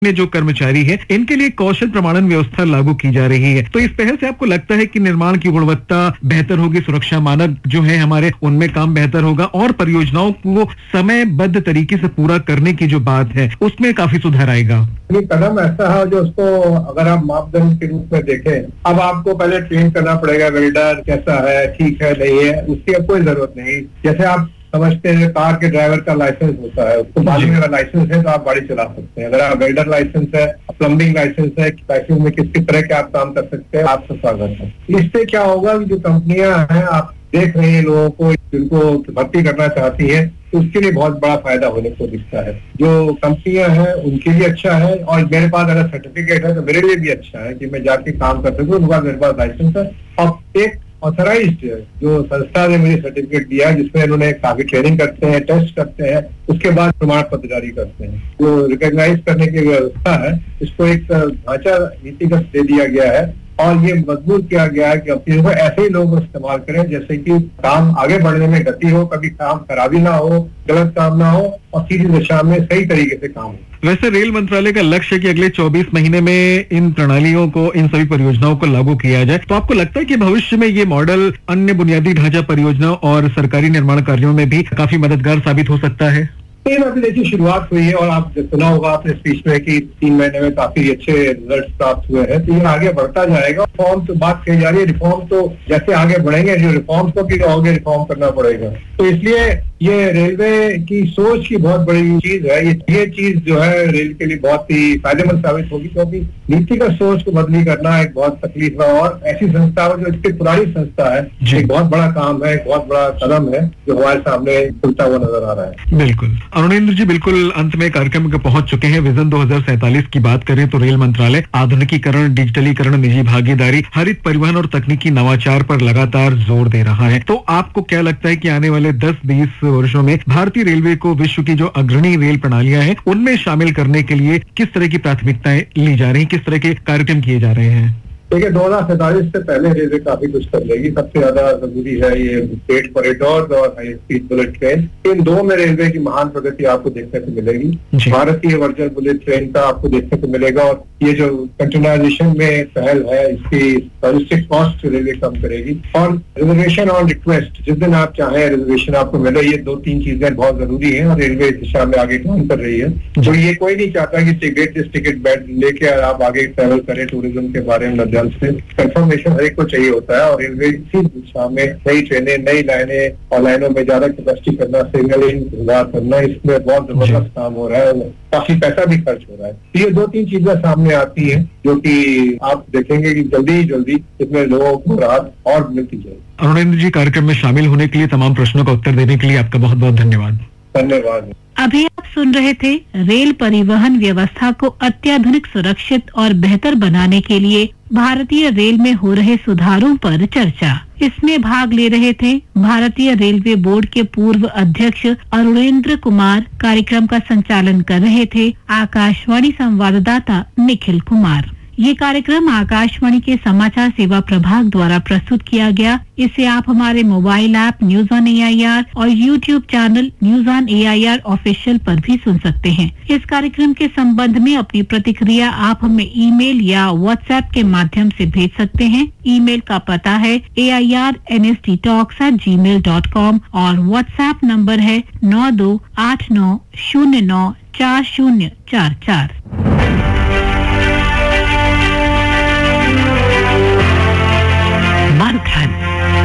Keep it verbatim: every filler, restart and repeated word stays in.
जो कर्मचारी है इनके लिए कौशल प्रमाणन व्यवस्था लागू की जा रही है। तो इस पहल से आपको लगता है कि निर्माण की गुणवत्ता बेहतर होगी, सुरक्षा मानक जो है हमारे उनमें काम बेहतर होगा और परियोजनाओं को समयबद्ध तरीके से पूरा करने की जो बात है उसमें काफी सुधार आएगा। ये कदम ऐसा है जो उसको अगर आप मापदंड के रूप में देखें, अब आपको पहले ट्रेन करना पड़ेगा वेल्डर कैसा है, ठीक है नहीं है, उसकी अब कोई जरूरत नहीं। जैसे आप समझते हैं कार के ड्राइवर का लाइसेंस होता है, उसको मालूम है अगर लाइसेंस है तो आप गाड़ी चला सकते हैं। अगर आप वेल्डर लाइसेंस है, प्लम्बिंग लाइसेंस है, लाइसेंस में किस किस तरह के आप काम कर सकते हैं, आपका स्वागत है। इससे क्या होगा कि जो कंपनियां हैं आप देख रहे हैं लोगों को जिनको भर्ती करना चाहती है तो उसके लिए बहुत बड़ा फायदा होने को दिखता है। जो कंपनियां हैं उनके लिए अच्छा है और मेरे पास अगर सर्टिफिकेट है तो मेरे लिए भी अच्छा है कि मैं जाके काम कर सकूँ। उनके बाद मेरे पास लाइसेंस है और एक ऑथराइज्ड जो संस्था ने मुझे सर्टिफिकेट दिया है जिसमें उन्होंने काफी ट्रेनिंग करते हैं, टेस्ट करते हैं, उसके बाद प्रमाण पत्र जारी करते हैं। जो रिकॉग्नाइज करने की व्यवस्था है इसको एक ढांचा नीतिगत दे दिया गया है और ये मजबूर किया गया है कि अपनी ऐसे ही लोग इस्तेमाल करें जैसे कि काम आगे बढ़ने में गति हो, कभी काम खराबी ना हो, गलत काम ना हो और सीधी दिशा में सही तरीके से काम हो। वैसे रेल मंत्रालय का लक्ष्य है कि अगले चौबीस महीने में इन प्रणालियों को, इन सभी परियोजनाओं को लागू किया जाए। तो आपको लगता है कि भविष्य में ये मॉडल अन्य बुनियादी ढांचा परियोजनाओं और सरकारी निर्माण कार्यों में भी काफी मददगार साबित हो सकता है? तीन अभी देखिए शुरुआत हुई है और आप सुना होगा आपने स्पीच में कि तीन महीने में काफी अच्छे रिजल्ट प्राप्त हुए हैं। तो ये आगे बढ़ता जाएगा। रिफॉर्म तो बात कही जा रही है, रिफॉर्म तो जैसे आगे बढ़ेंगे जो रिफॉर्म्स को भी आगे रिफॉर्म करना पड़ेगा। तो इसलिए ये रेलवे की सोच की बहुत बड़ी चीज है। ये ये चीज जो है रेल के लिए बहुत ही फायदेमंद साबित होगी क्योंकि नीतिगत सोच को बदली करना एक बहुत तकलीफ है और ऐसी संस्था जो इतनी पुरानी संस्था है एक बहुत बड़ा काम है, एक बहुत बड़ा कदम है जो हमारे सामने खुलता हुआ नजर आ रहा है। बिल्कुल अरुणेंद्र जी, बिल्कुल अंत में कार्यक्रम के पहुंच चुके हैं। विजन दो हज़ार सैंतालीस की बात करें तो रेल मंत्रालय आधुनिकीकरण, डिजिटलीकरण, निजी भागीदारी, हरित परिवहन और तकनीकी नवाचार पर लगातार जोर दे रहा है। तो आपको क्या लगता है कि आने वाले दस बीस वर्षों में भारतीय रेलवे को विश्व की जो अग्रणी रेल प्रणालियां हैं उनमें शामिल करने के लिए किस तरह की प्राथमिकताएं ली जा रही हैं, किस तरह के कार्यक्रम किए जा रहे हैं? देखिए दो हजार सैतालीस से पहले रेलवे काफी कुछ कर लेगी। सबसे ज्यादा जरूरी है ये स्टेट कॉरिडोर और हाई स्पीड बुलेट ट्रेन। इन दो में रेलवे की महान प्रगति आपको देखने को मिलेगी। भारतीय वर्जन बुलेट ट्रेन का आपको देखने को मिलेगा और ये जो कंटेनराइजेशन में पहल है इसकी लॉजिस्टिक कॉस्ट रेलवे कम करेगी और रिजर्वेशन ऑन रिक्वेस्ट, जिस दिन आप चाहें रिजर्वेशन आपको मिले। ये दो तीन चीजें बहुत जरूरी है और रेलवे इस दिशा में आगे काम कर रही है। तो ये कोई नहीं चाहता कि टिकट टिकट बेड लेके आप आगे ट्रेवल करें टूरिज्म के बारे में। कंफर्मेशन हर एक को चाहिए होता है और रेलवे इसी दिशा में नई ट्रेनें, नई लाइनें और लाइनों में ज्यादा कैपेसिटी करना, सिग्नलिंग सुधार करना, इसमें बहुत जबरदस्त काम हो रहा है। काफी पैसा भी खर्च हो रहा है। तो ये दो तीन चीजें सामने आती हैं जो कि आप देखेंगे कि जल्दी ही जल्दी इसमें लोगों को राहत और मिलती जाएगी। अरुणेंद्र जी, कार्यक्रम में शामिल होने के लिए, तमाम प्रश्नों का उत्तर देने के लिए आपका बहुत बहुत धन्यवाद। धन्यवाद। अभी आप सुन रहे थे रेल परिवहन व्यवस्था को अत्याधुनिक, सुरक्षित और बेहतर बनाने के लिए भारतीय रेल में हो रहे सुधारों पर चर्चा। इसमें भाग ले रहे थे भारतीय रेलवे बोर्ड के पूर्व अध्यक्ष अरुणेंद्र कुमार। कार्यक्रम का संचालन कर रहे थे आकाशवाणी संवाददाता निखिल कुमार। ये कार्यक्रम आकाशवाणी के समाचार सेवा प्रभाग द्वारा प्रस्तुत किया गया। इसे आप हमारे mobile app news on A I R और YouTube channel news on A I R official पर भी सुन सकते हैं। इस कार्यक्रम के संबंध में अपनी प्रतिक्रिया आप हमें ईमेल या व्हाट्सएप के माध्यम से भेज सकते हैं। ईमेल का पता है ए I R N S T talks eight ji mail dot com और व्हाट्सएप नंबर है नौ दो आठ नौ शून्य नौ चार शून्य चार चार।